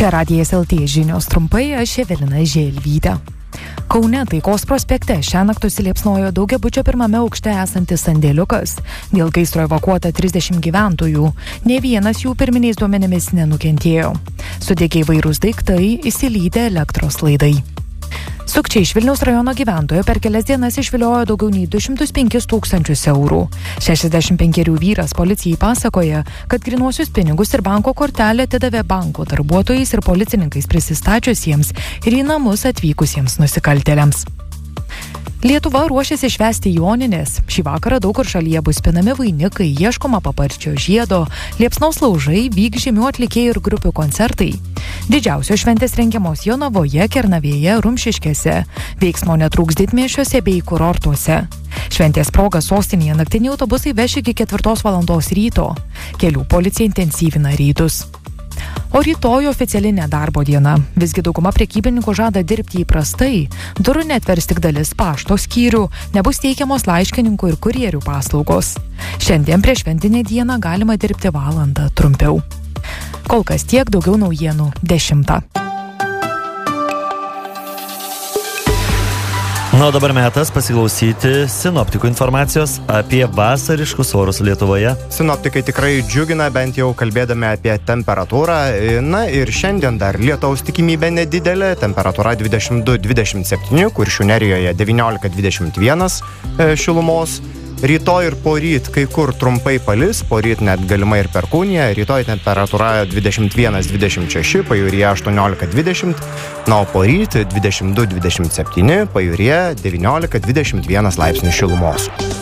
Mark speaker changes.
Speaker 1: Čia Radijas LT žinios trumpai, aš Evelina Želvytė. Kaune Taikos prospekte šiąnakt užsiliepsnojo daugiabučio pirmame aukšte esantis sandėliukas. Dėl gaisro evakuota 30 gyventojų. Nė vienas jų pirminiais duomenimis nenukentėjo. Sudegė įvairūs daiktai, išsilydė elektros laidai. Sukčiai iš Vilniaus rajono gyventojo per kelias dienas išviliojo daugiau nei 205 000 eurų. 65 vyras policijai pasakoja, kad grynuosius pinigus ir banko kortelę atidavė banko darbuotojais ir policininkais prisistačiusiems ir į namus atvykusiems nusikaltėliams. Lietuva ruošiasi švęsti Jonines. Šį vakarą daug kur šalyje bus pinami vainikai, ieškoma paparčio žiedo, liepsnos laužai, vyks žymių atlikėjų ir grupių koncertai. Didžiausios šventės rengiamos Jonavoje, Kernavėje, Rumšiškėse. Veiksmo netrūks didmiesčiuose bei kurortuose. Šventės proga sostinėje naktiniai autobusai veš iki 4 valandos ryto. Kelių policija intensyvina reidus. O rytoj oficiali nedarbo diena. Visgi dauguma prekybininkų žada dirbti įprastai. Durų neatvers tik dalis pašto skyrių, nebus teikiamos laiškininkų ir kurjerių paslaugos. Šiandien prieš šventinę dieną galima dirbti valandą trumpiau. Kol kas tiek, daugiau naujienų 10.
Speaker 2: Na, o dabar metas pasiklausyti sinoptikų informacijos apie vasariškus orus Lietuvoje.
Speaker 3: Sinoptikai tikrai džiugina, bent jau kalbėdami apie temperatūrą. Na ir šiandien dar lietaus tikimybė nedidelė, temperatūra 22-27, Kuršių Nerijoje 19-21 šilumos. Rytoj ir poryt kai kur trumpai palis, poryt net galima ir perkūnija. Rytoj temperatūra 21-26, pajūryje 18-20, na o poryt 22-27, pajūryje 19-21 laipsnių šilumos.